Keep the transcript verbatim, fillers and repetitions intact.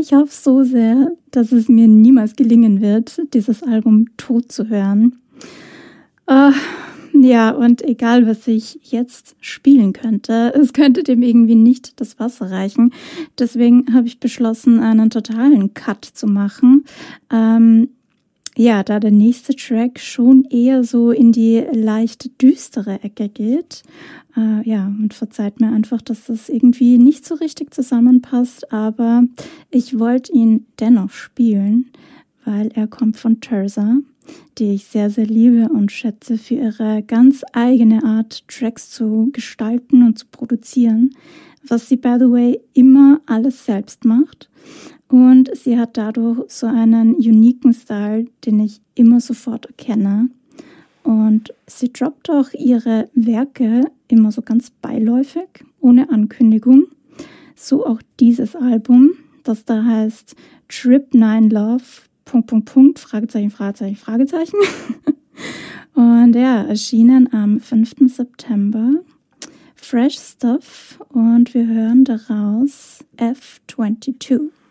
ich hoffe so sehr, dass es mir niemals gelingen wird, dieses Album tot zu hören. Uh, ja, und egal, was ich jetzt spielen könnte, es könnte dem irgendwie nicht das Wasser reichen. Deswegen habe ich beschlossen, einen totalen Cut zu machen. Ähm, ja, da der nächste Track schon eher so in die leicht düstere Ecke geht. Äh, ja, und verzeiht mir einfach, dass das irgendwie nicht so richtig zusammenpasst, aber ich wollte ihn dennoch spielen, weil er kommt von Terza, die ich sehr, sehr liebe und schätze für ihre ganz eigene Art, Tracks zu gestalten und zu produzieren, was sie, by the way, immer alles selbst macht. Und sie hat dadurch so einen uniken Style, den ich immer sofort erkenne. Und sie droppt auch ihre Werke immer so ganz beiläufig, ohne Ankündigung. So auch dieses Album, das da heißt Trip neun Love, Punkt, Punkt, Punkt, Fragezeichen, Fragezeichen, Fragezeichen. Und ja, erschienen am fünften September. Fresh Stuff und wir hören daraus F zweiundzwanzig.